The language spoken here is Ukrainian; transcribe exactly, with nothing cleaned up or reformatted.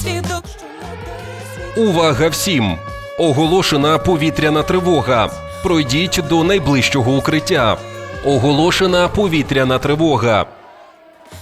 свідок, що надає світ. Увага всім! Оголошена повітряна тривога. Пройдіть до найближчого укриття. Оголошена повітряна тривога.